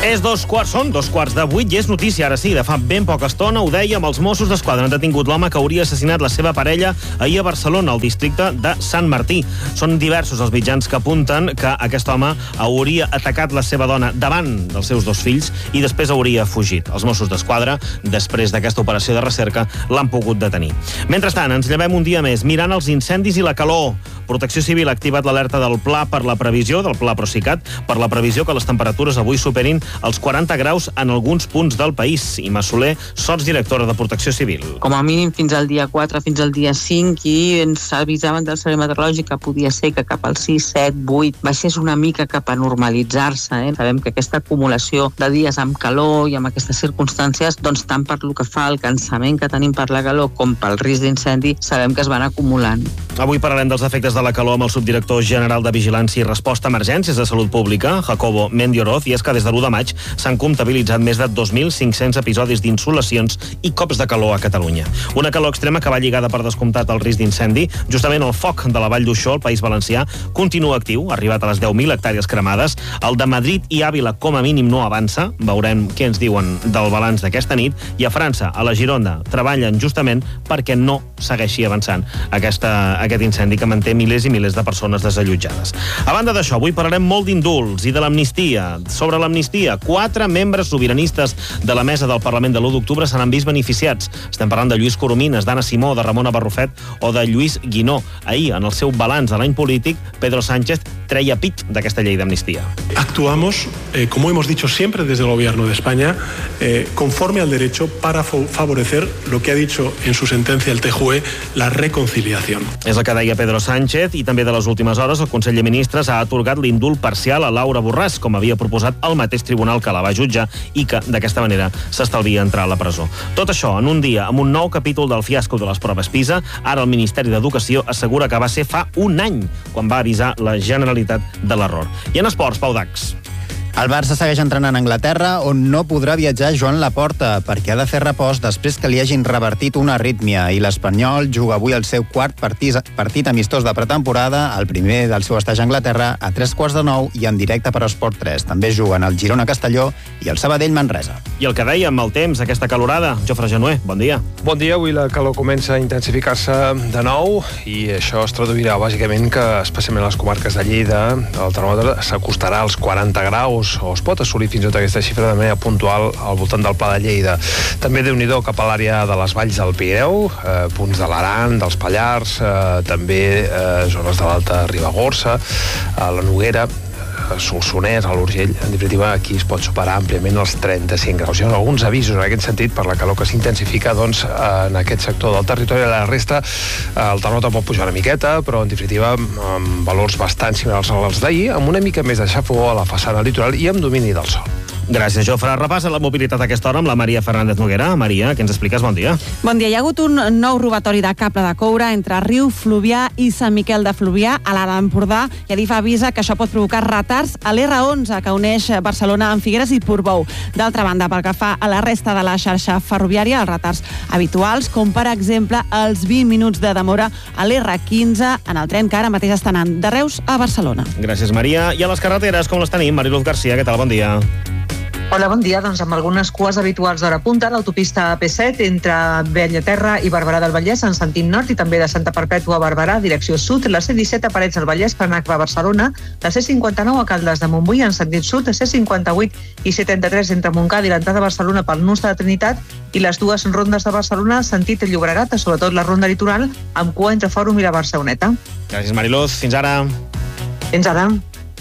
Són 7:15 i és notícia, ara sí, de fa ben poca estona, ho dèiem, els Mossos d'Esquadra han detingut l'home que hauria assassinat la seva parella ahir a Barcelona, al districte de Sant Martí. Són diversos els mitjans que apunten que aquest home hauria atacat la seva dona davant dels seus dos fills i després hauria fugit. Els Mossos d'Esquadra, després d'aquesta operació de recerca, l'han pogut detenir. Mentrestant, ens llevem un dia més mirant els incendis i la calor. Protecció Civil ha activat l'alerta del Pla per la previsió, del Pla Procicat, per la previsió que les temperatures avui superin els 40 graus en alguns punts del país. Imma Soler, sotsdirectora de Protecció Civil. Com a mínim fins al dia 4, fins al dia 5, i ens avisaven del servei meteorològic que podia ser que cap al 6, 7, 8 baixés una mica cap a normalitzar-se. Sabem que aquesta acumulació de dies amb calor i amb aquestes circumstàncies, doncs tant per lo que fa al cansament que tenim per la calor com pel risc d'incendi, sabem que es van acumulant. Avui parlarem dels efectes de la calor amb el subdirector general de Vigilància i Resposta a Emergències de Salut Pública, Jacobo Mendioroz, i és que des de l'1 de maig s'han comptabilitzat més de 2.500 episodis d'insolacions i cops de calor a Catalunya. Una calor extrema que va lligada per descomptat al risc d'incendi. Justament el foc de la Vall d'Uixó, al País Valencià, continua actiu, ha arribat a les 10.000 hectàrees cremades. El de Madrid i Àvila, com a mínim, no avança. Veurem què ens diuen del balanç d'aquesta nit. I a França, a la Gironda, treballen justament perquè no segueixi avançant aquest incendi que manté milers i milers de persones desallotjades. A banda d'això, avui parlarem molt d'indults i de l'amnistia. Sobre l'amnistia, 4 membres sobiranistes de la mesa del Parlament de l'1 d'octubre se n'han vist beneficiats. Estem parlant de Lluís Coromines, d'Anna Simó, de Ramona Barrufet o de Lluís Guinó. Ahir, en el seu balanç de l'any polític, Pedro Sánchez treia pit d'aquesta llei d'amnistia. Actuamos, como hemos dicho siempre desde el Gobierno de España, conforme al derecho para favorecer lo que ha dicho en su sentencia el TJUE, la reconciliación. És el que deia Pedro Sánchez, i també de les últimes hores el Consell de Ministres ha atorgat l'indult parcial a Laura Borràs, com havia proposat el mateix tribunal que la va jutjar i que, d'aquesta manera, s'estalvia entrar a la presó. Tot això en un dia, amb un nou capítol del fiasco de les proves PISA. Ara el Ministeri d'Educació assegura que va ser fa un any quan va avisar la Generalitat de l'error. I en esports, Pau Dax. El Barça segueix entrenant a Anglaterra, on no podrà viatjar Joan Laporta, perquè ha de fer repòs després que li hagin revertit una arrítmia, i l'Espanyol juga avui el seu quart partit amistós de pretemporada, el primer del seu estatge a Anglaterra, a 9:15 i en directe per Esport 3. També juguen el Girona Castelló i el Sabadell Manresa. I el que dèiem, el temps, aquesta calorada. Jofre Genuer, bon dia. Bon dia, avui la calor comença a intensificar-se de nou i això es traduirà bàsicament que, especialment a les comarques de Lleida, el termòmetre s'acostarà als 40 graus o es pot assolir fins i tot aquesta xifra de manera puntual al voltant del Pla de Lleida. També Déu-n'hi-do cap a l'àrea de les valls del Pirineu, punts de l'Aran, dels Pallars, també zones de l'Alta Ribagorça, a la Noguera, Solsonès, a l'Urgell. En definitiva, aquí es pot superar àmpliament els 35 graus. Hi ha alguns avisos en aquest sentit per la calor que s'intensifica en aquest sector del territori. A la resta, el termòmetre pot pujar una miqueta, però en definitiva amb valors bastant similars als d'ahir, amb una mica més de xafogor a la façana litoral i amb domini del sol. Gràcies, Jofre. Repassa la mobilitat a aquesta hora amb la Maria Fernández Noguera. Maria, què ens expliques? Bon dia. Bon dia. Hi ha hagut un nou robatori de cable de coure entre Riu Fluvià i Sant Miquel de Fluvià, a l'Alt Empordà, i Adif avisa que això pot provocar retards a l'R11, que uneix Barcelona amb Figueres i Portbou. D'altra banda, pel que fa a la resta de la xarxa ferroviària, els retards habituals, com per exemple els 20 minuts de demora a l'R15 en el tren que ara mateix està anant de Reus a Barcelona. Gràcies, Maria. I a les carreteres, com les tenim? Mariluz Garcia, què tal? Bon dia. Hola, bon dia. Doncs amb algunes cues habituals d'hora punta, l'autopista AP7 entre Bellaterra i Barberà del Vallès en sentit nord i també de Santa Perpètua a Barberà, direcció sud, la C-17 a Parets del Vallès per anar a Barcelona, la C-59 a Caldes de Montbui en sentit sud, la C-58 i 73 entre Montcada i l'entrada a Barcelona pel nus de la Trinitat i les dues rondes de Barcelona sentit Llobregat, sobretot la ronda litoral, amb cua entre Fòrum i la Barceloneta. Gràcies, Mariluz. Fins ara. Fins ara.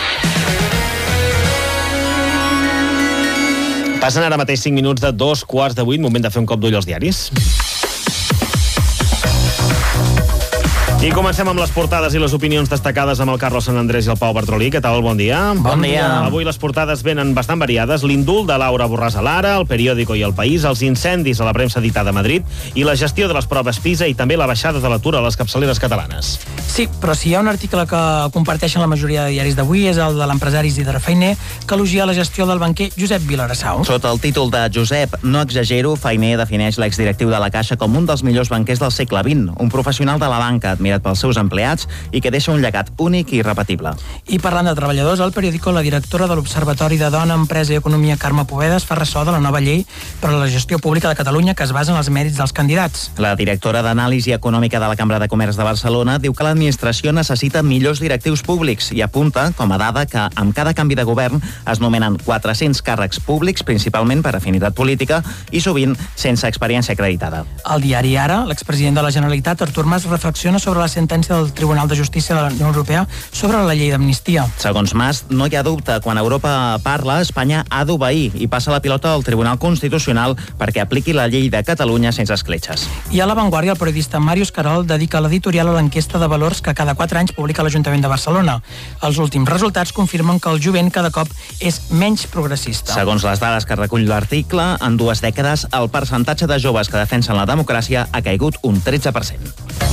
Passen ara mateix 5 minuts de 7:45, moment de fer un cop d'ull als diaris. I comencem amb les portades i les opinions destacades amb el Carlos Sant Andrés i el Pau Bartrolí. Què tal? Bon dia. Bon dia. Avui les portades venen bastant variades. L'indult de Laura Borràs a l'Ara, el Periódico i el País, els incendis a la premsa editada a Madrid i la gestió de les proves PISA i també la baixada de l'atur a les capçaleres catalanes. Sí, però si hi ha un article que comparteixen la majoria de diaris d'avui és el de l'empresari Isidre Feiner, que elogia la gestió del banquer Josep Vilarasau. Sota el títol de Josep, no exagero, Feiner defineix l'exdirectiu de la Caixa com un dels millors banquers del segle XX, un professional de la banca admirat admirat pels seus empleats i que deixa un llegat únic i irrepetible. I parlant de treballadors, al periòdico, la directora de l'Observatori de Dona, Empresa i Economia, Carme Povedas, fa ressò de la nova llei per a la gestió pública de Catalunya que es basa en els mèrits dels candidats. La directora d'Anàlisi Econòmica de la Cambra de Comerç de Barcelona diu que l'administració necessita millors directius públics i apunta, com a dada, que amb cada canvi de govern es nomenen 400 càrrecs públics, principalment per afinitat política i sovint sense experiència acreditada. Al diari Ara, l'expresident de la Generalitat, Artur Mas, reflexiona sobre la sentència del Tribunal de Justícia de la Unió Europea sobre la llei d'amnistia. Segons Mas, no hi ha dubte, quan Europa parla, Espanya ha d'obeir i passa la pilota al Tribunal Constitucional perquè apliqui la llei de Catalunya sense escletxes. I a La Vanguardia, el periodista Màrius Carol dedica l'editorial a l'enquesta de valors que cada 4 anys publica l'Ajuntament de Barcelona. Els últims resultats confirmen que el jovent cada cop és menys progressista. Segons les dades que recull l'article, en 2 dècades el percentatge de joves que defensen la democràcia ha caigut un 13%.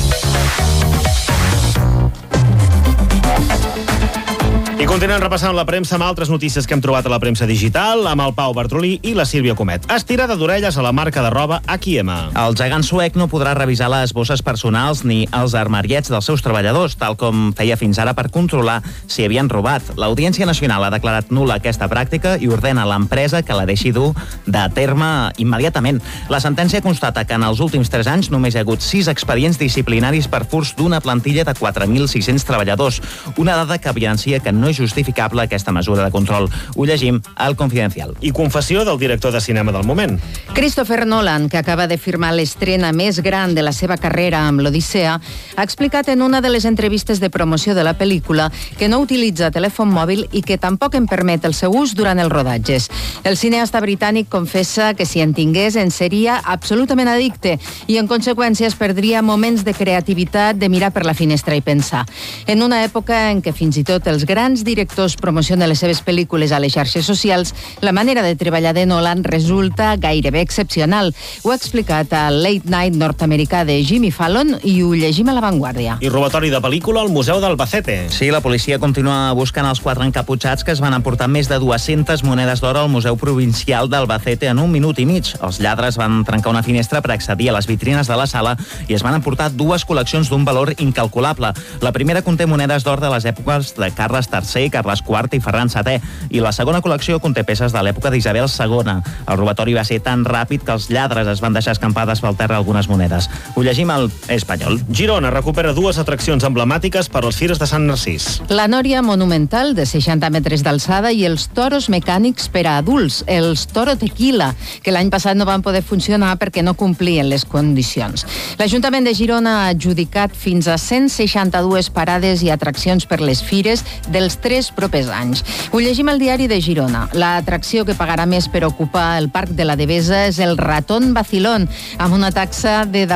I continuem repassant la premsa amb altres notícies que hem trobat a la premsa digital, amb el Pau Bartolí i la Sílvia Comet. Estirada d'orelles a la marca de roba H&M. El gegant suec no podrà revisar les bosses personals ni els armariets dels seus treballadors, tal com feia fins ara per controlar si havien robat. l'Audiència Nacional ha declarat nul·la aquesta pràctica i ordena a l'empresa que la deixi dur de terme immediatament. La sentència constata que en els últims 3 anys només hi ha hagut 6 expedients disciplinaris per furts d'una plantilla de 4.600 treballadors, una dada que evidencia que no és justificable aquesta mesura de control. Ho llegim al Confidencial. I confessió del director de cinema del moment. Christopher Nolan, que acaba de firmar l'estrena més gran de la seva carrera amb l'Odissea, ha explicat en una de les entrevistes de promoció de la pel·lícula que no utilitza telèfon mòbil i que tampoc en permet el seu ús durant els rodatges. El cineasta britànic confessa que si en tingués en seria absolutament addicte i en conseqüència es perdria moments de creativitat, de mirar per la finestra i pensar. En una època en què fins i tot els grans directors promocionen les seves pel·lícules a les xarxes socials, la manera de treballar de Nolan resulta gairebé excepcional. Ho ha explicat al Late Night nord-americà de Jimmy Fallon i ho llegim a La Vanguardia. I robatori de pel·lícula al Museu d'Albacete. Sí, la policia continua buscant els 4 encaputxats que es van emportar més de 200 monedes d'or al Museu Provincial d'Albacete en 1 minut i mig. Els lladres van trencar una finestra per accedir a les vitrines de la sala i es van emportar 2 col·leccions d'un valor incalculable. La primera conté monedes d'or de les èpoques de Carles III, Carles IV i Ferran VII, i la segona col·lecció conté peces de l'època d'Isabel II. El robatori va ser tan ràpid que els lladres es van deixar escampades pel terra algunes monedes. Ho llegim al Espanyol. Girona recupera 2 atraccions emblemàtiques per als Fires de Sant Narcís. La Nòria monumental de 60 metres d'alçada i els toros mecànics per a adults, els Toro Tequila, que l'any passat no van poder funcionar perquè no complien les condicions. L'Ajuntament de Girona ha adjudicat fins a 162 parades i atraccions per les fires dels 3 propers anys. Ho llegim al diari de Girona. L'atracció que pagarà més per ocupar el Parc de la Devesa és el Ratón Vacilón, amb una taxa de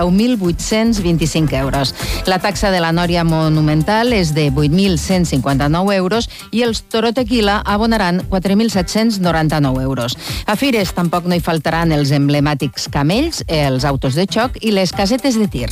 10.825 euros. La taxa de la Nòria monumental és de 8.159 euros i els Toro Tequila abonaran 4.799 euros. A Fires tampoc no hi faltaran els emblemàtics camells, els autos de xoc i les casetes de tir.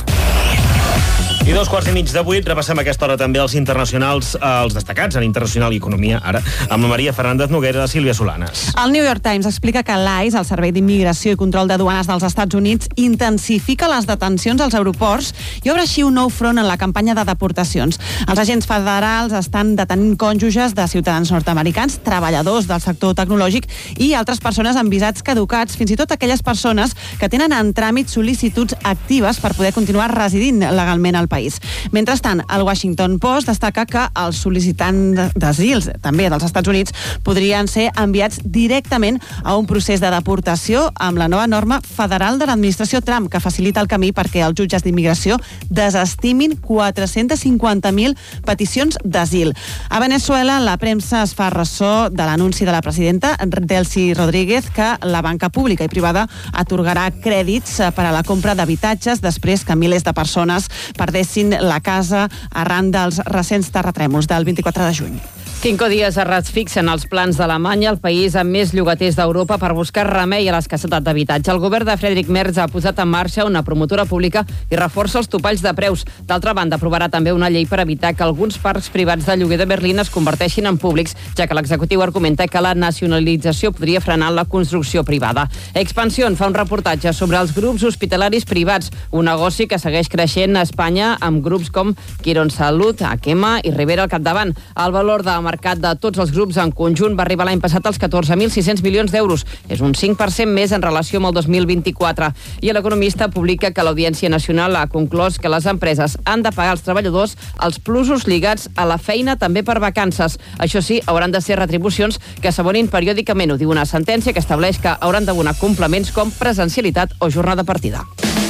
I 7:15, repassem a aquesta hora també els internacionals, els destacats en Internacional i Economia, ara, amb la Maria Fernández Noguera i la Sílvia Solanes. El New York Times explica que l'ICE, el Servei d'Immigració i Control de Duanes dels Estats Units, intensifica les detencions als aeroports i obre així un nou front en la campanya de deportacions. Els agents federals estan detenint cònjuges de ciutadans nord-americans, treballadors del sector tecnològic i altres persones amb visats caducats, fins i tot aquelles persones que tenen en tràmit sol·licituds actives per poder continuar residint legalment al país. Mentrestant, el Washington Post destaca que els sol·licitants d'asil, també dels Estats Units, podrien ser enviats directament a un procés de deportació amb la nova norma federal de l'administració Trump, que facilita el camí perquè els jutges d'immigració desestimin 450.000 peticions d'asil. A Venezuela, la premsa es fa ressò de l'anunci de la presidenta Delcy Rodríguez que la banca pública i privada atorgarà crèdits per a la compra d'habitatges després que milers de persones perdessin la casa arran dels recents terratrèmols del 24 de juny. 5 dies errats fixen els plans d'Alemanya, el país amb més llogaters d'Europa, per buscar remei a l'escassetat d'habitatge. El govern de Friedrich Merz ha posat en marxa una promotora pública i reforça els topalls de preus. D'altra banda, aprovarà també una llei per evitar que alguns parcs privats de lloguer de Berlín es converteixin en públics, ja que l'executiu argumenta que la nacionalització podria frenar la construcció privada. Expansión fa un reportatge sobre els grups hospitalaris privats, un negoci que segueix creixent a Espanya amb grups com Quirónsalud, Akema i Rivera al capdavant. El valor de mercat de tots els grups en conjunt va arribar l'any passat als 14.600 milions d'euros. És un 5% més en relació amb el 2024. I l'economista publica que l'Audiència Nacional ha conclòs que les empreses han de pagar als treballadors els plusos lligats a la feina també per vacances. Això sí, hauran de ser retribucions que s'abonin periòdicament. Ho diu una sentència que estableix que hauran d'abonar complements com presencialitat o jornada partida.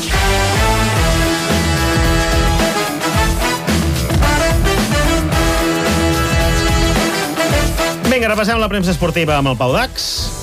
Vinga, repassem la premsa esportiva amb el Pau Dax.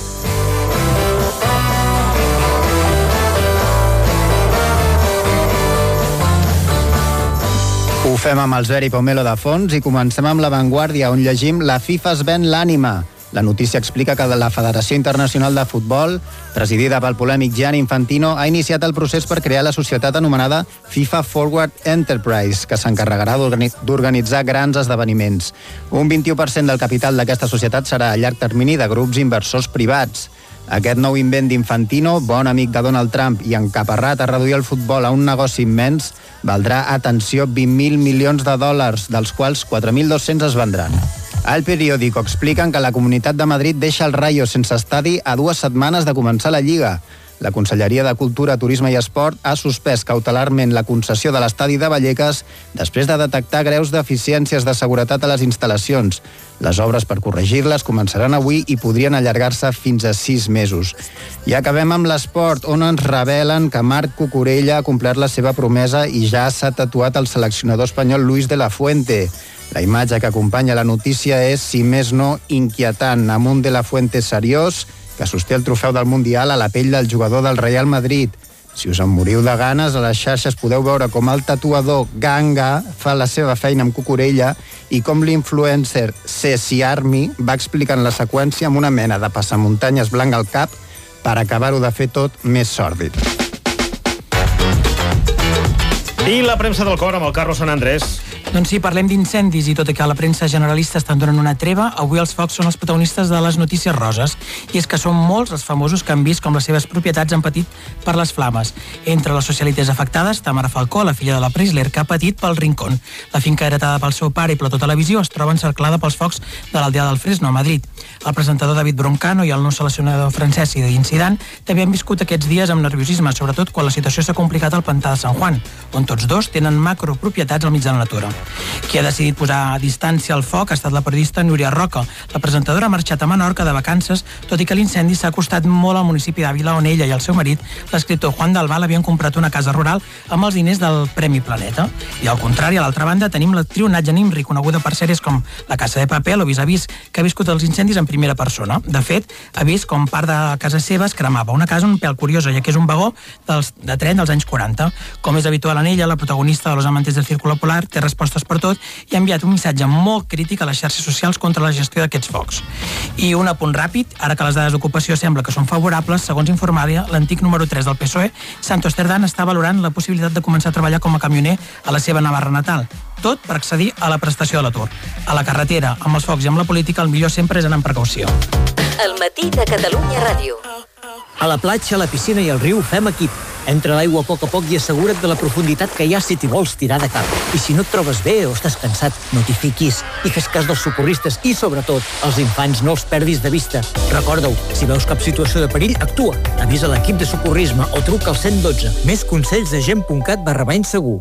Ho fem amb el Zeri Pomelo de fons i comencem amb La Vanguardia, on llegim «La FIFA es ven l'ànima». La notícia explica que la Federació Internacional de Futbol, presidida pel polèmic Gianni Infantino, ha iniciat el procés per crear la societat anomenada FIFA Forward Enterprise, que s'encarregarà d'organitzar grans esdeveniments. Un 21% del capital d'aquesta societat serà a llarg termini de grups inversors privats. Aquest nou invent d'Infantino, bon amic de Donald Trump i encaparrat a reduir el futbol a un negoci immens, valdrà, atenció, 20.000 milions de dòlars, dels quals 4.200 es vendran. Al Periódico expliquen que la Comunitat de Madrid deixa el Rayo sense estadi a 2 setmanes de començar la Lliga. La Conselleria de Cultura, Turisme i Esport ha suspès cautelarment la concessió de l'estadi de Vallecas després de detectar greus deficiències de seguretat a les instal·lacions. Les obres per corregir-les començaran avui i podrien allargar-se fins a 6 mesos. I acabem amb l'esport, on ens revelen que Marc Cucurella ha complert la seva promesa i ja s'ha tatuat el seleccionador espanyol Luis de la Fuente. La imatge que acompanya la notícia és, si més no, inquietant, amb un de la Fuente seriós que sosté el trofeu del Mundial a la pell del jugador del Real Madrid. Si us en moriu de ganes, a les xarxes podeu veure com el tatuador Ganga fa la seva feina amb Cucurella i com l'influencer Ceci Army va explicant la seqüència amb una mena de passamuntanyes blanc al cap per acabar-ho de fer tot més sòrdid. I la premsa del cor amb el Carlos Sant Andrés. Doncs sí, parlem d'incendis i tot i que la premsa generalista estan donant una treva, avui els focs són els protagonistes de les notícies roses. I és que són molts els famosos que han vist com les seves propietats han patit per les flames. Entre les socialites afectades, Tamara Falcó, la filla de la Preisler, que ha patit pel Rincón. La finca heretada pel seu pare i Plató Televisió es troba encerclada pels focs de l'aldea del Fresno, a Madrid. El presentador David Broncano i el nou seleccionador francès Zinedine Zidane també han viscut aquests dies amb nerviosisme, sobretot quan la situació s'ha complicat al pantà de San Juan, on tots dos tenen macropropietats al mig de la natura. Qui ha decidit posar a distància el foc ha estat la periodista Núria Roca. La presentadora ha marxat a Menorca de vacances, tot i que l'incendi s'ha acostat molt al municipi d'Àvila, on ella i el seu marit, l'escriptor Juan Dalbal, havien comprat una casa rural amb els diners del Premi Planeta. I al contrari, a l'altra banda, tenim l'actriu Nadja Nimri, coneguda per sèries com La Casa de Papel o Vis a Vis, que ha viscut els incendis en primera persona. De fet, ha vist com part de casa seva es cremava. Una casa un pèl curiosa, ja que és un vagó de tren dels anys 40. Com és habitual en ella, la protagonista de Los Amantes del Círculo Polar té respostes per tot i ha enviat un missatge molt crític a les xarxes socials contra la gestió d'aquests focs. I un apunt ràpid, ara que les dades d'ocupació sembla que són favorables, segons informaria l'antic número 3 del PSOE, Santos Cerdán està valorant la possibilitat de començar a treballar com a camioner a la seva Navarra natal. Tot per accedir a la prestació de l'atur. A la carretera, amb els focs i amb la política, el millor sempre és anar amb precaució. El matí de Catalunya Ràdio. A la platja, a la piscina i al riu fem equip. Entra a l'aigua a poc i assegura't de la profunditat que hi ha si t'hi vols tirar de cap. I si no et trobes bé o estàs cansat, no t'hi fiquis i fes cas dels socorristes i, sobretot, els infants no els perdis de vista. Recorda-ho, si veus cap situació de perill, actua. Avisa l'equip de socorrisme o truca al 112. Més consells a gent.cat/segur.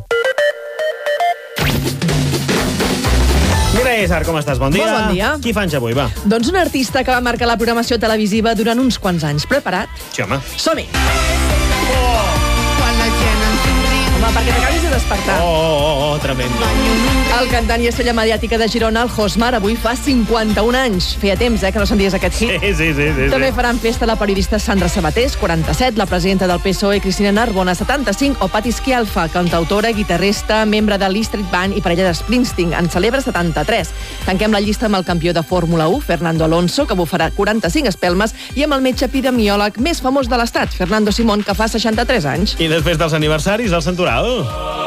Mira, Isar, com estàs? Bon dia. Molt bon dia. Qui fa anys avui, va? Doncs un artista que va marcar la programació televisiva durant uns quants anys. Preparat? Sí, home. Som-hi! Home, home, perquè t'acabis de despertar. Oh, tremendo. El cantant i estrella mediàtica de Girona, el Josmar, avui fa 51 anys. Feia temps, que no senties aquest hit. Sí. També faran festa la periodista Sandra Sabatés, 47, la presidenta del PSOE, Cristina Narbona, 75, o Patti Schialfa, cantautora, guitarrista, membre de l'E Street Band i parella de Springsteen, en celebra 73. Tanquem la llista amb el campió de Fórmula 1, Fernando Alonso, que bufarà 45 espelmes, i amb el metge epidemiòleg més famós de l'estat, Fernando Simón, que fa 63 anys. I després dels aniversaris, el Santoral.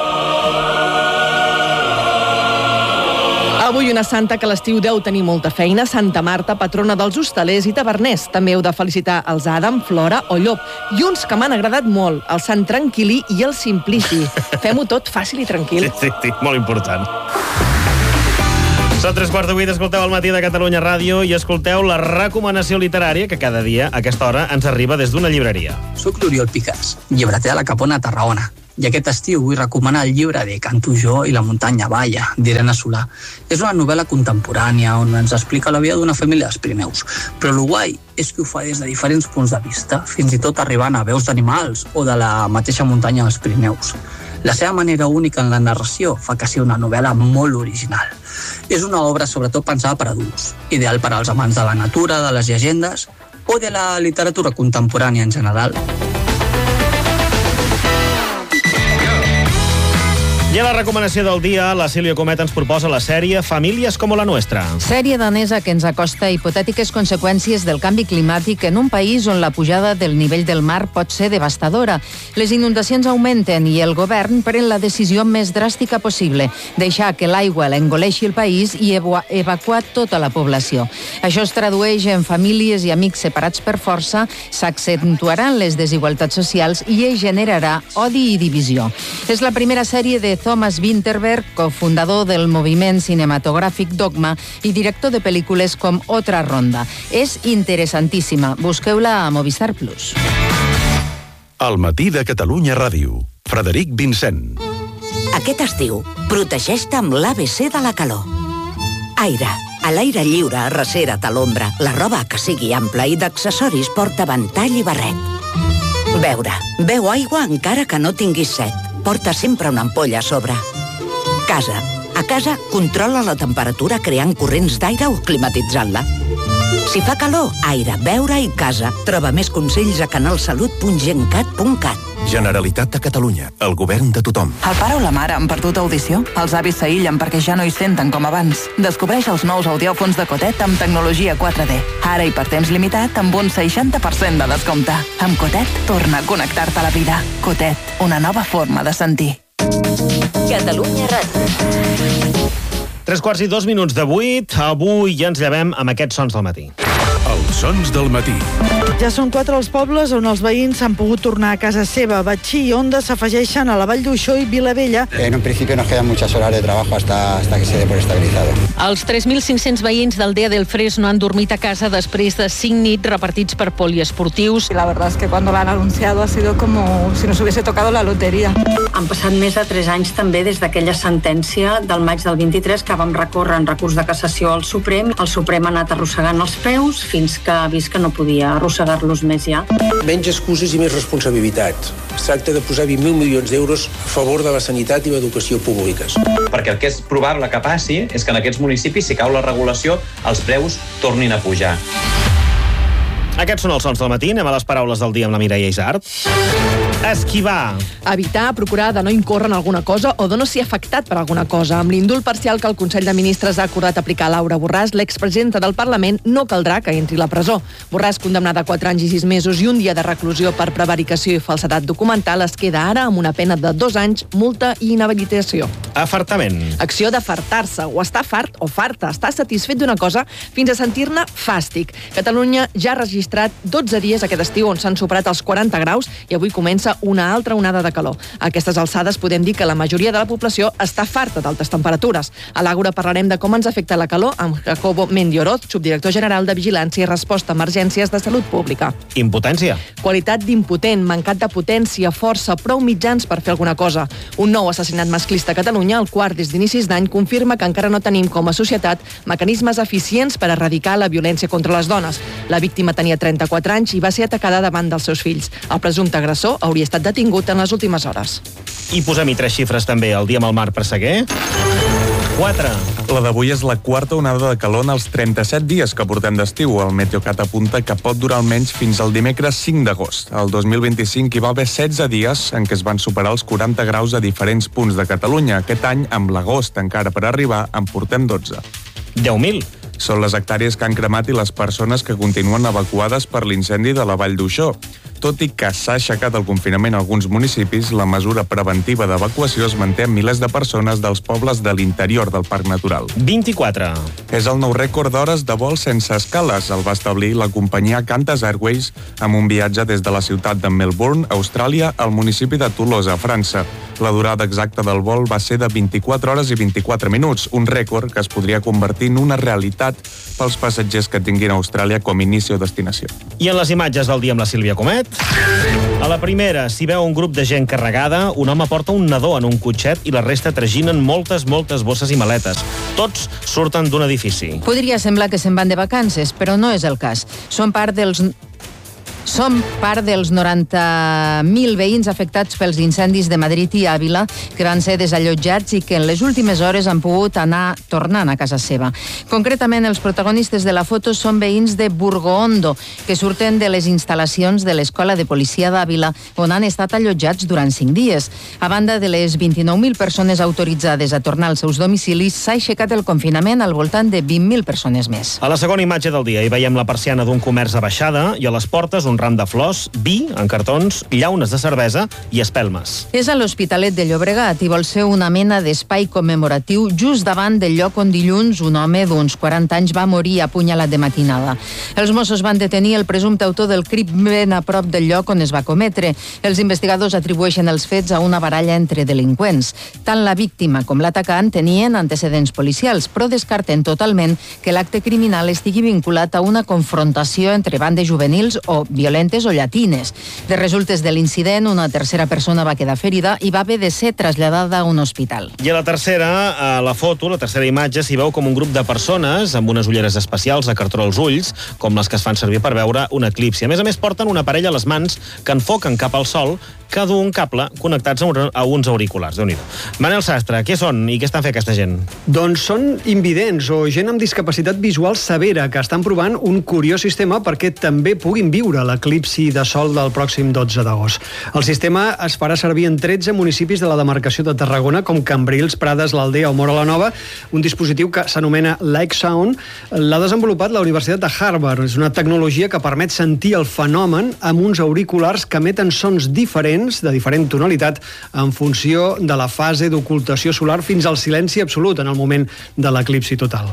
Avui una santa que a l'estiu deu tenir molta feina, Santa Marta, patrona dels hostalers i taverners. També heu de felicitar els Adam, Flora o Llop. I uns que m'han agradat molt, el Sant Tranquil·lí i el Simplici. Fem-ho tot fàcil i tranquil. Sí, molt important. Són 7:45, escolteu el Matí de Catalunya Ràdio i escolteu la recomanació literària que cada dia a aquesta hora ens arriba des d'una llibreria. Soc l'Oriol Picàs, llibreter de la Capona a Tarragona. I aquest estiu vull recomanar el llibre de Canto jo i la muntanya balla, d'Irene Solà. És una novel·la contemporània on ens explica la vida d'una família dels Pirineus. Però el guai és que ho fa des de diferents punts de vista, fins i tot arribant a veus d'animals o de la mateixa muntanya dels Pirineus. La seva manera única en la narració fa que sigui una novel·la molt original. És una obra sobretot pensada per adults, ideal per als amants de la natura, de les llegendes o de la literatura contemporània en general. I a la recomanació del dia, la Sílvia Comet ens proposa la sèrie Famílies como la nuestra. Sèrie danesa que ens acosta hipotètiques conseqüències del canvi climàtic en un país on la pujada del nivell del mar pot ser devastadora. Les inundacions augmenten i el govern pren la decisió més dràstica possible, deixar que l'aigua l'engoleixi el país i evacuar tota la població. Això es tradueix en famílies i amics separats per força, s'accentuaran les desigualtats socials i es generarà odi i divisió. És la primera sèrie de Thomas Vinterberg, cofundador del moviment cinematogràfic Dogma i director de pel·lícules com Otra Ronda. És interessantíssima. Busqueu-la a Movistar Plus. El Matí de Catalunya Ràdio. Frederic Vincent. Aquest estiu, protegeix-te amb l'ABC de la calor. Aire. A l'aire lliure, arrecera't a l'ombra. La roba que sigui ampla i d'accessoris porta ventall i barret. Beure. Beu aigua encara que no tinguis set. Porta sempre una ampolla a sobre. Casa. A casa, controla la temperatura creant corrents d'aire o climatitzant-la. Si fa calor, aire, beure i casa. Troba més consells a canalsalut.gencat.cat. Generalitat de Catalunya, el govern de tothom. El pare o la mare han perdut audició? Els avis s'aïllen perquè ja no hi senten com abans. Descobreix els nous audiòfons de Cotet amb tecnologia 4D. Ara i per temps limitat amb un 60% de descompte. Amb Cotet, torna a connectar-te a la vida. Cotet, una nova forma de sentir. Catalunya Ràdio. 3:02 de 8. Avui ja ens llevem amb aquests sons del matí. Els sons del matí. Ja són 4 els pobles on els veïns han pogut tornar a casa seva. Betxí i Onda s'afegeixen a la Vall d'Uixó i Vilavella. En un principio nos quedan muchas horas de trabajo hasta que se dé por estabilizado. Els 3.500 veïns d'Aldea del Fres no han dormit a casa després de 5 nits repartits per poliesportius. La verdad es que cuando lo han anunciado ha sido como si nos hubiese tocado la lotería. Han passat més de 3 anys també des d'aquella sentència del maig del 23 que vam recórrer en recurs de cassació al Suprem. El Suprem ha anat arrossegant els peus fins que ha vist que no podia arrossegar-los més ja. Menys excuses i més responsabilitat. Es tracta de posar 20.000 milions d'euros a favor de la sanitat i l'educació públiques. Perquè el que és probable que passi és que en aquests municipis, si cau la regulació, els preus tornin a pujar. Aquests són els sons del matí. Anem a les paraules del dia amb la Mireia Isart. Esquivar. Evitar, procurar de no incórrer en alguna cosa o de no ser afectat per alguna cosa. Amb l'indult parcial que el Consell de Ministres ha acordat aplicar a Laura Borràs, l'expresidenta del Parlament no caldrà que entri a la presó. Borràs, condemnada a 4 anys i 6 mesos i un dia de reclusió per prevaricació i falsedat documental, es queda ara amb una pena de 2 anys, multa i inhabilitació. Afartament. Acció d'afartar-se, o estar fart o farta, estar satisfet d'una cosa fins a sentir-ne fàstic. Catalunya ja ha registrat 12 dies aquest estiu on s'han superat els 40 graus i avui comença una altra onada de calor. A aquestes alçades podem dir que la majoria de la població està farta d'altes temperatures. A l'Àgora parlarem de com ens afecta la calor amb Jacobo Mendioroz, subdirector general de Vigilància i Resposta a Emergències de Salut Pública. Impotència. Qualitat d'impotent, mancat de potència, força, prou mitjans per fer alguna cosa. Un nou assassinat masclista a Catalunya, el quart des d'inicis d'any, confirma que encara no tenim com a societat mecanismes eficients per erradicar la violència contra les dones. La víctima tenia 34 anys i va ser atacada davant dels seus fills. El presumpte agressor hauria estat detingut en les últimes hores. I posem-hi 3 xifres també. El dia amb el mar presseguer. 4. La d'avui és la quarta onada de calor en els 37 dies que portem d'estiu. El Meteocat apunta que pot durar almenys fins al dimecres 5 d'agost. El 2025 hi va haver 16 dies en què es van superar els 40 graus a diferents punts de Catalunya. Aquest any, amb l'agost encara per arribar, en portem 12. 10.000. Són les hectàrees que han cremat i les persones que continuen evacuades per l'incendi de la Vall d'Uixó. Tot i que s'ha aixecat el confinament a alguns municipis, la mesura preventiva d'evacuació es manté amb milers de persones dels pobles de l'interior del Parc Natural. 24. És el nou rècord d'hores de vol sense escales. El va establir la companyia Qantas Airways amb un viatge des de la ciutat de Melbourne, Austràlia, al municipi de Tolosa, França. La durada exacta del vol va ser de 24 hores i 24 minuts, un rècord que es podria convertir en una realitat pels passatgers que tinguin a Austràlia com a inici o destinació. I en les imatges del dia amb la Sílvia Comet? A la primera s'hi veu un grup de gent carregada, un home porta un nadó en un cotxet i la resta traginen moltes bosses i maletes. Tots surten d'un edifici. Podria semblar que se'n van de vacances, però no és el cas. Som part dels 90.000 veïns afectats pels incendis de Madrid i Àvila que van ser desallotjats i que en les últimes hores han pogut anar tornant a casa seva. Concretament, els protagonistes de la foto són veïns de Burgoondo, que surten de les instal·lacions de l'Escola de Policia d'Àvila, on han estat allotjats durant 5 dies. A banda de les 29.000 persones autoritzades a tornar als seus domicilis, s'ha aixecat el confinament al voltant de 20.000 persones més. A la segona imatge del dia hi veiem la persiana d'un comerç abaixada i a les portes un ram de flors, vi en cartons, llaunes de cervesa i espelmes. És a l'Hospitalet de Llobregat i vol ser una mena d'espai commemoratiu just davant del lloc on dilluns un home d'uns 40 anys va morir apunyalat de matinada. Els Mossos van detenir el presumpte autor del crim ben a prop del lloc on es va cometre. Els investigadors atribueixen els fets a una baralla entre delinqüents. Tant la víctima com l'atacant tenien antecedents policials, però descarten totalment que l'acte criminal estigui vinculat a una confrontació entre bandes juvenils o violentes o llatines. De resultes de l'incident, una tercera persona va quedar ferida i va haver de ser traslladada a un hospital. I a la tercera, a la foto, la tercera imatge, s'hi veu com un grup de persones amb unes ulleres especials de cartró als ulls, com les que es fan servir per veure un eclipsi. A més, porten un aparell a les mans que enfoquen cap al sol que du un cable connectats a uns auriculars. Déu-n'hi-do. Manel Sastre, què són i què estan fent aquesta gent? Doncs són invidents o gent amb discapacitat visual severa que estan provant un curiós sistema perquè també puguin viure l'eclipsi de sol del pròxim 12 d'agost. El sistema es farà servir en 13 municipis de la demarcació de Tarragona, com Cambrils, Prades, l'Aldea o Móra la Nova. Un dispositiu que s'anomena Like Sound l'ha desenvolupat la Universitat de Harvard. És una tecnologia que permet sentir el fenomen amb uns auriculars que emeten sons diferents, de diferent tonalitat, en funció de la fase d'ocultació solar fins al silenci absolut en el moment de l'eclipsi total.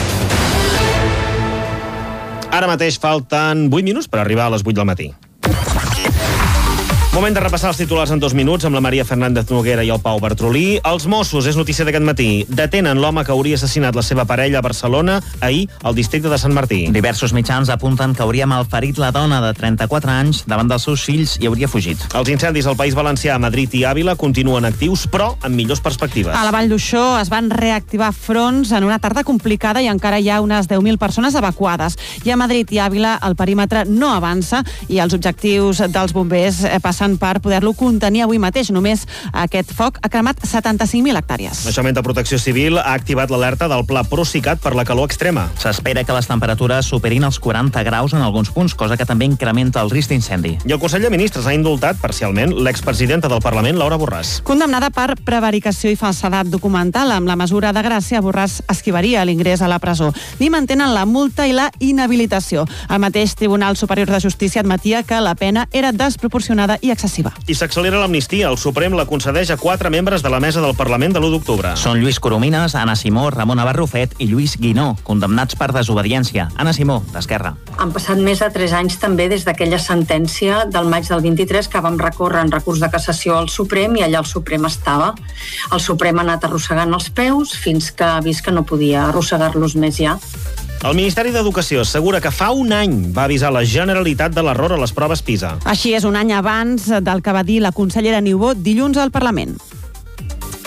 Ara mateix falten 8 minuts per arribar a les 8 del matí. Moment de repassar els titulars en 2 minuts amb la Maria Fernández Noguera i el Pau Bartrolí. Els Mossos, és notícia d'aquest matí, detenen l'home que hauria assassinat la seva parella a Barcelona ahir al districte de Sant Martí. Diversos mitjans apunten que hauria malferit la dona de 34 anys davant dels seus fills i hauria fugit. Els incendis al País Valencià, Madrid i Àvila continuen actius, però amb millors perspectives. A la Vall d'Uixó es van reactivar fronts en una tarda complicada i encara hi ha unes 10.000 persones evacuades. I a Madrid i Àvila el perímetre no avança i els objectius dels bombers passen per poder-lo contenir avui mateix. Només aquest foc ha cremat 75.000 hectàrees. L'Ajuntament de Protecció Civil ha activat l'alerta del Pla Procicat per la calor extrema. S'espera que les temperatures superin els 40 graus en alguns punts, cosa que també incrementa el risc d'incendi. I el Consell de Ministres ha indultat parcialment l'expresidenta del Parlament, Laura Borràs. Condemnada per prevaricació i falsedat documental, amb la mesura de gràcia, Borràs esquivaria l'ingrés a la presó. Li mantenen la multa i la inhabilitació. El mateix Tribunal Superior de Justícia admetia que la pena era desproporcionada i excessiva. I s'accelera l'amnistia. El Suprem la concedeix a 4 membres de la mesa del Parlament de l'1 d'octubre. Són Lluís Coromines, Anna Simó, Ramona Barrufet i Lluís Guinó, condemnats per desobediència. Anna Simó, d'Esquerra. Han passat més de 3 anys també des d'aquella sentència del maig del 23 que vam recórrer en recurs de cassació al Suprem i allà el Suprem estava. El Suprem ha anat arrossegant els peus fins que ha vist que no podia arrossegar-los més ja. El Ministeri d'Educació assegura que fa un any va avisar la Generalitat de l'error a les proves PISA. Així és, un any abans del que va dir la consellera Niubó dilluns al Parlament.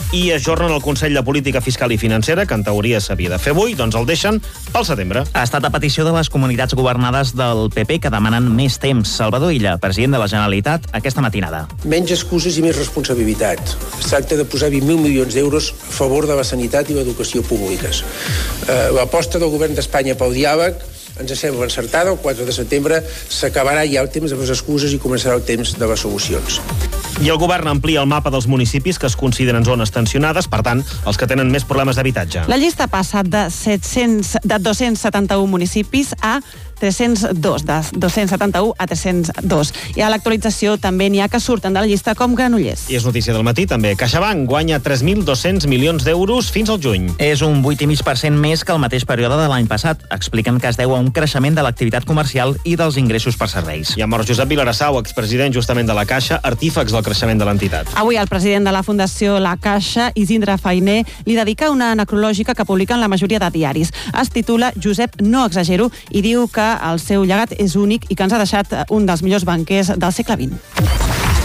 I ajornen el Consell de Política Fiscal i Financera, que en teoria s'havia de fer avui, doncs el deixen pel setembre. Ha estat a petició de les comunitats governades del PP que demanen més temps. Salvador Illa, president de la Generalitat, aquesta matinada. Menys excuses i més responsabilitat. Es tracta de posar 20.000 milions d'euros a favor de la sanitat i l'educació públiques. L'aposta del govern d'Espanya pel diàleg ens sembla encertada. El 4 de setembre s'acabarà ja el temps de les excuses i començarà el temps de les solucions. I el govern amplia el mapa dels municipis que es consideren zones tensionades, per tant, els que tenen més problemes d'habitatge. La llista passa de 271 municipis a 302, de 271 a 302. I a l'actualització també n'hi ha que surten de la llista com Granollers. I és notícia del matí també. CaixaBank guanya 3.200 milions d'euros fins al juny. És un 8,5% més que el mateix període de l'any passat. Expliquen que es deu a un creixement de l'activitat comercial i dels ingressos per serveis. I ha mort Josep Vilarassau, expresident justament de la Caixa, artífex del creixement de l'entitat. Avui el president de la Fundació La Caixa, Isidre Fainé, li dedica una necrològica que publiquen la majoria de diaris. Es titula Josep, no exagero, i diu que el seu llegat és únic i que ens ha deixat un dels millors banquers del segle XX.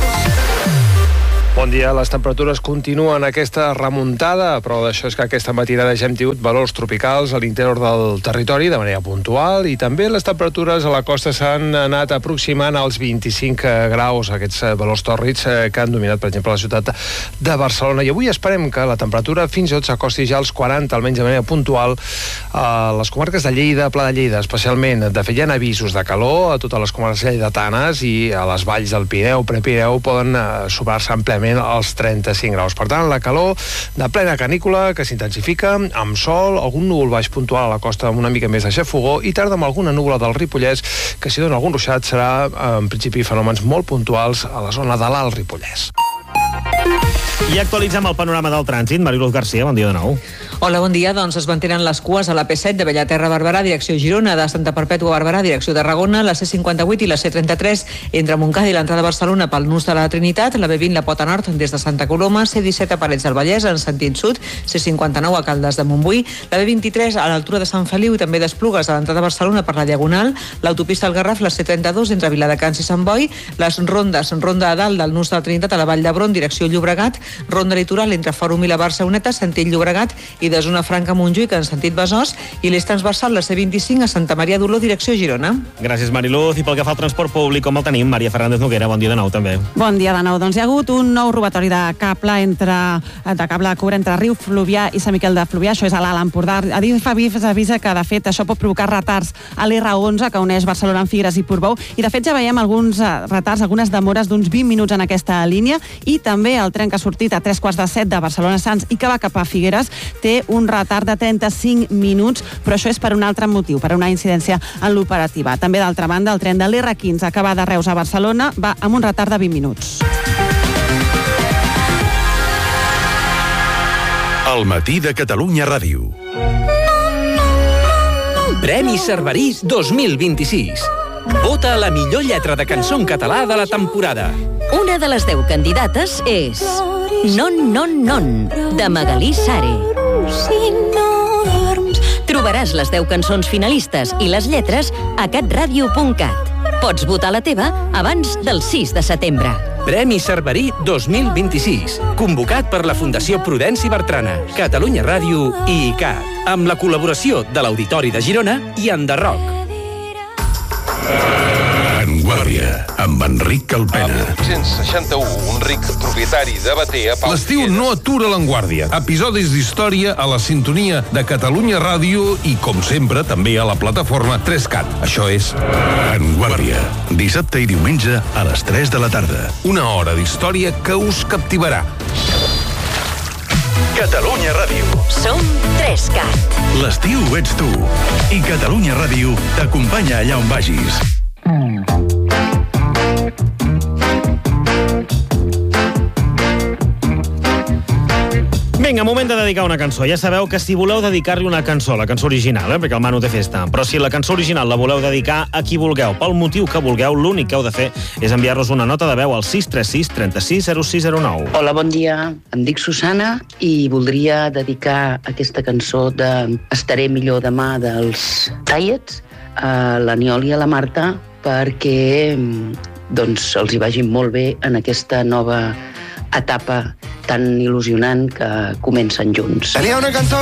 Bon dia. Les temperatures continuen aquesta remuntada, però d'això és que aquesta matinada ja hem tingut valors tropicals a l'interior del territori de manera puntual i també les temperatures a la costa s'han anat aproximant als 25 graus, aquests valors tòrrids que han dominat, per exemple, la ciutat de Barcelona. I avui esperem que la temperatura fins i tot s'acosti ja als 40, almenys de manera puntual, a les comarques de Lleida, Pla de Lleida, especialment. De fet, hi ha avisos de calor a totes les comarques lleidatanes i a les valls del Pirineu, Prepirineu, poden superar-se àmpliament als 35 graus. Per tant, la calor de plena canícula que s'intensifica amb sol, algun núvol baix puntual a la costa amb una mica més de xafogor i tarda amb alguna núvola del Ripollès que si dona algun ruixat serà en principi fenòmens molt puntuals a la zona de l'Alt Ripollès. I actualitzem el panorama del trànsit. Mariluz Garcia, bon dia de nou. Hola, bon dia. Doncs es mantenen les cues a la P7 de Bellaterra a Barberà, direcció Girona, de Santa Perpètua a Barberà, direcció Tarragona, la C58 i la C33 entre Montcada i l'entrada a Barcelona pel nus de la Trinitat, la B20 la Pota Nord des de Santa Coloma, C17 a Parets del Vallès en sentit sud, C59 a Caldes de Montbui, la B23 a l'altura de Sant Feliu i també d'Esplugues a l'entrada a Barcelona per la Diagonal, l'autopista al Garraf, la C32 entre Viladecans i Sant Boi, les rondes, ronda a dalt del nus de la Trinitat a la Vall d'Hebron, direcció Llobregat, ronda litoral entre Fòrum i la Barceloneta, sentit Llobregat i de zona franca Montjuïc en sentit Besòs i l'eix transversal la C25 a Santa Maria d'Oló, direcció Girona. Gràcies, Mariluz. I pel que fa al transport públic, com el tenim? Maria Fernández Noguera, bon dia de nou també. Bon dia de nou. Doncs hi ha hagut un nou robatori de cable de coure entre Riu Fluvià i Sant Miquel de Fluvià, això és a l'Alt Empordà. Adif avisa que, de fet, això pot provocar retards a l'R11 que uneix Barcelona amb Figueres i Portbou i, de fet, ja veiem alguns retards, algunes demores d'uns 20 minuts en aquesta línia i també el tren que ha sortit a 3:15 de Barcelona-Sants i que va cap a Figueres té un retard de 35 minuts, però això és per un altre motiu, per una incidència en l'operativa. També, d'altra banda, el tren de l'R15 que va de Reus a Barcelona va amb un retard de 20 minuts. El matí de Catalunya Ràdio. Premi Cerverí 2026. Vota la millor lletra de cançó en català de la temporada. Una de les 10 candidates és Non, non, non, de Magalí Sare. Trobaràs les 10 cançons finalistes i les lletres a catradio.cat. Pots votar la teva abans del 6 de setembre. Premi Cerverí 2026, convocat per la Fundació Prudenci Bertrana, Catalunya Ràdio i ICAT, amb la col·laboració de l'Auditori de Girona i Enderroc. Vanguardia, amb Enric Calpena. 1961, un ric propietari de Bater a Pau. L'estiu no atura l'Enguàrdia. Episodis d'història a la sintonia de Catalunya Ràdio i, com sempre, també a la plataforma 3CAT. Això és Vanguardia. Dissabte i diumenge a les 3 de la tarda. Una hora d'història que us captivarà. Catalunya Ràdio. Som 3CAT. L'estiu ets tu. I Catalunya Ràdio t'acompanya allà on vagis. Vinga, moment de dedicar una cançó. Ja sabeu que si voleu dedicar-li una cançó, la cançó original, perquè el Manu té festa, però si la cançó original la voleu dedicar a qui vulgueu, pel motiu que vulgueu, l'únic que heu de fer és enviar-nos una nota de veu al 636 36 0609. Hola, bon dia. Em dic Susana i voldria dedicar aquesta cançó de Estaré millor demà dels Tallets a l'Aniol i a la Marta perquè doncs, els hi vagi molt bé en aquesta nova etapa tan il·lusionant que comencen junts. Tenia una cançó